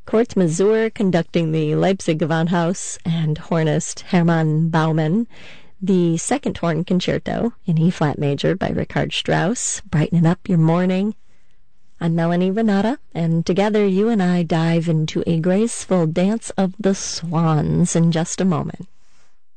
Kurt Masur conducting the Leipzig Gewandhaus and hornist Hermann Baumann. The second horn concerto in E-flat major by Richard Strauss, brightening up your morning. I'm Melanie Renata, and together you and I dive into a graceful dance of the swans in just a moment.